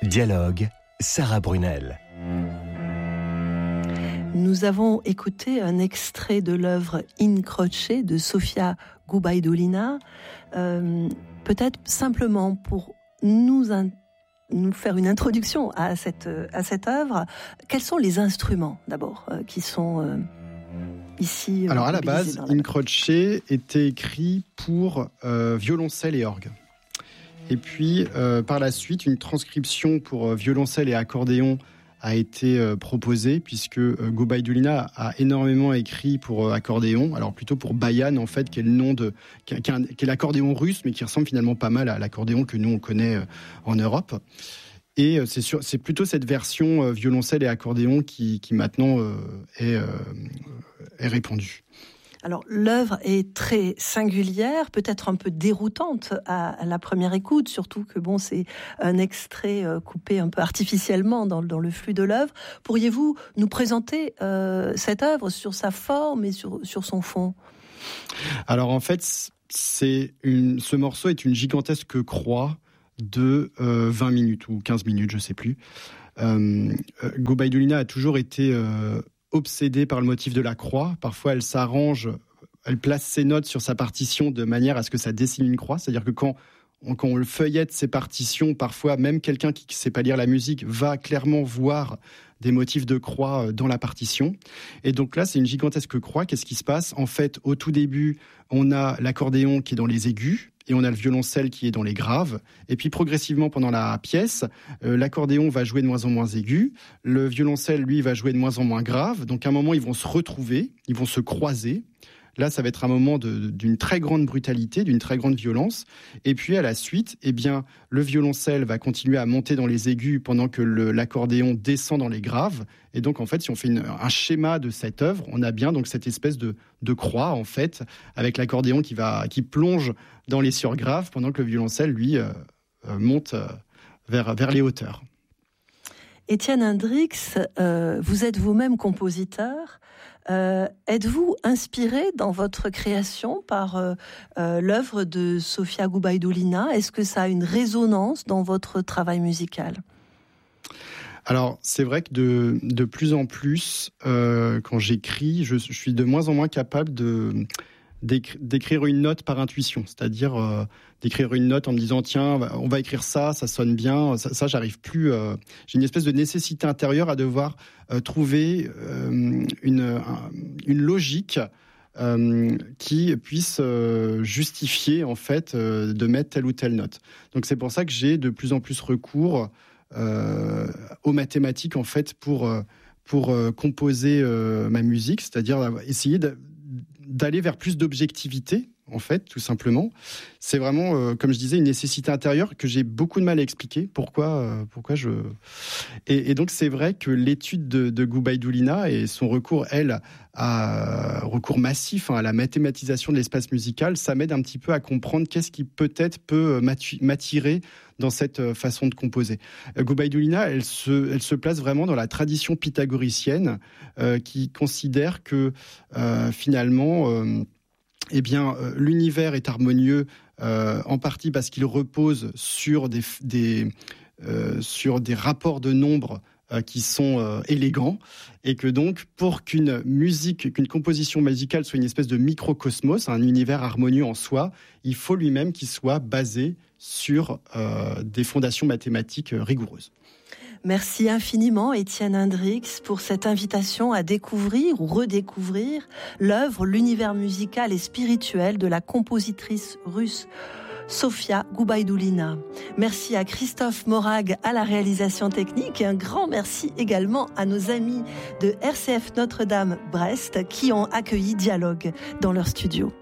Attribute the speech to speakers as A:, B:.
A: Dialogue, Sarah Brunel.
B: Nous avons écouté un extrait de l'œuvre In Croce de Sofia Gubaidulina. Peut-être simplement pour nous faire une introduction à cette œuvre, quels sont les instruments d'abord qui sont ici?
C: Alors à la base, In Croce était écrit pour violoncelle et orgue. Et puis par la suite, une transcription pour violoncelle et accordéon a été proposée, puisque Gubaidulina a énormément écrit pour accordéon, alors plutôt pour bayan en fait, qui est le nom qui est l'accordéon russe, mais qui ressemble finalement pas mal à l'accordéon que nous on connaît en Europe. Et c'est plutôt cette version violoncelle et accordéon qui maintenant est répandue.
B: Alors, l'œuvre est très singulière, peut-être un peu déroutante à la première écoute, surtout que c'est un extrait coupé un peu artificiellement dans le flux de l'œuvre. Pourriez-vous nous présenter cette œuvre sur sa forme et sur son fond ?
C: Alors, en fait, ce morceau est une gigantesque croix de 20 minutes ou 15 minutes, je ne sais plus. Gubaidulina a toujours été obsédée par le motif de la croix. Parfois, elle s'arrange, elle place ses notes sur sa partition de manière à ce que ça dessine une croix. C'est-à-dire que quand on le feuillette ses partitions, parfois même quelqu'un qui ne sait pas lire la musique va clairement voir des motifs de croix dans la partition. Et donc là, c'est une gigantesque croix. Qu'est-ce qui se passe ? En fait, au tout début, on a l'accordéon qui est dans les aigus, et on a le violoncelle qui est dans les graves. Et puis progressivement pendant la pièce, l'accordéon va jouer de moins en moins aigu, le violoncelle, lui, va jouer de moins en moins grave. Donc à un moment, ils vont se retrouver, ils vont se croiser. Là, ça va être un moment d'une très grande brutalité, d'une très grande violence. Et puis à la suite, le violoncelle va continuer à monter dans les aigus pendant que l'accordéon descend dans les graves. Et donc, en fait, si on fait un schéma de cette œuvre, on a bien donc cette espèce de croix, en fait, avec l'accordéon qui plonge dans les surgraves pendant que le violoncelle, lui, monte vers les hauteurs.
B: Étienne Hendrix, vous êtes vous-même compositeur. Êtes-vous inspiré dans votre création par l'œuvre de Sofia Gubaidulina ? Est-ce que ça a une résonance dans votre travail musical ?
C: Alors, c'est vrai que de plus en plus, quand j'écris, je suis de moins en moins capable d'écrire une note par intuition, c'est-à-dire d'écrire une note en me disant tiens, on va écrire ça sonne bien, ça j'arrive plus. J'ai une espèce de nécessité intérieure à devoir trouver une logique qui puisse justifier en fait de mettre telle ou telle note. Donc c'est pour ça que j'ai de plus en plus recours aux mathématiques en fait pour composer ma musique, c'est-à-dire essayer d'aller vers plus d'objectivité, en fait, tout simplement. C'est vraiment, comme je disais, une nécessité intérieure que j'ai beaucoup de mal à expliquer. Pourquoi je... Et donc, c'est vrai que l'étude de Gubaidulina et son recours, recours massif à la mathématisation de l'espace musical, ça m'aide un petit peu à comprendre qu'est-ce qui peut-être peut m'attirer dans cette façon de composer. Gubaidulina, elle se place vraiment dans la tradition pythagoricienne qui considère que finalement, l'univers est harmonieux en partie parce qu'il repose sur des rapports de nombres qui sont élégants, et que donc pour qu'une composition musicale soit une espèce de microcosmos, un univers harmonieux en soi, il faut lui-même qu'il soit basé sur des fondations mathématiques rigoureuses.
B: Merci infiniment, Étienne Hendrix, pour cette invitation à découvrir ou redécouvrir l'œuvre, l'univers musical et spirituel de la compositrice russe Sofia Gubaidulina. Merci à Christophe Morag à la réalisation technique et un grand merci également à nos amis de RCF Notre-Dame Brest qui ont accueilli Dialogue dans leur studio.